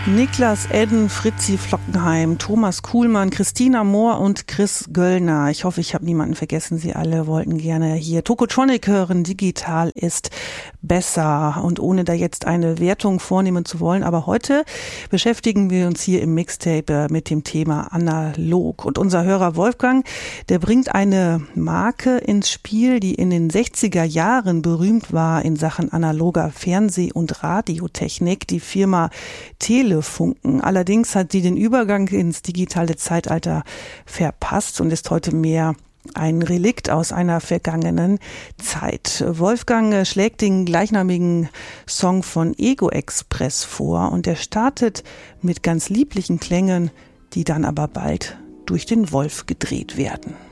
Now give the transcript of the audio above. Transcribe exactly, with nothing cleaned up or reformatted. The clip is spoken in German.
Niklas Edden, Fritzi Flockenheim, Thomas Kuhlmann, Christina Mohr und Chris Göllner. Ich hoffe, ich habe niemanden vergessen. Sie alle wollten gerne hier Tokotronic hören. Digital ist besser. Und ohne da jetzt eine Wertung vornehmen zu wollen, aber heute beschäftigen wir uns hier im Mixtape mit dem Thema analog. Und unser Hörer Wolfgang, der bringt eine Marke ins Spiel, die in den sechziger Jahren berühmt war in Sachen analoger Fernseh- und Radiotechnik, die Firma Telefunken. Allerdings hat sie den Übergang ins digitale Zeitalter verpasst und ist heute mehr ein Relikt aus einer vergangenen Zeit. Wolfgang schlägt den gleichnamigen Song von Ego Express vor und der startet mit ganz lieblichen Klängen, die dann aber bald durch den Wolf gedreht werden.